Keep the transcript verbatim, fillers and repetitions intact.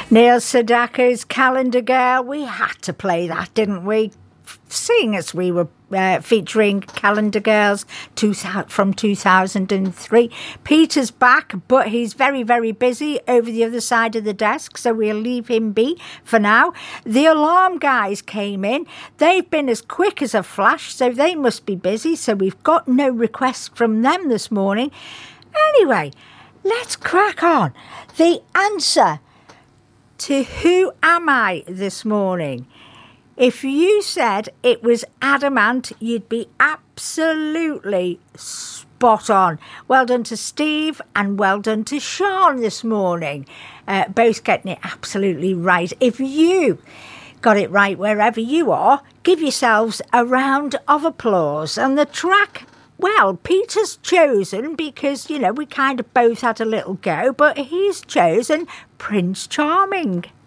Neil Sedaka's Calendar Girl. We had to play that, didn't we? Seeing as we were uh, featuring Calendar Girls two, from two thousand three. Peter's back, but he's very, very busy over the other side of the desk, so we'll leave him be for now. The alarm guys came in. They've been as quick as a flash, so they must be busy, so we've got no requests from them this morning. Anyway, let's crack on. The answer to Who Am I this morning. If you said it was adamant, you'd be absolutely spot on. Well done to Steve and well done to Sean this morning. Uh, both getting it absolutely right. If you got it right wherever you are, give yourselves a round of applause. And the track, well, Peter's chosen because, you know, we kind of both had a little go, but he's chosen Prince Charming.